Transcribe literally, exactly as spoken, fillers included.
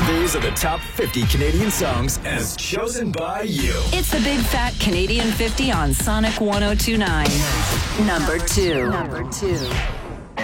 These are the top fifty Canadian songs as chosen by you. It's the Big Fat Canadian fifty on Sonic one oh two point nine. Number two. Number two.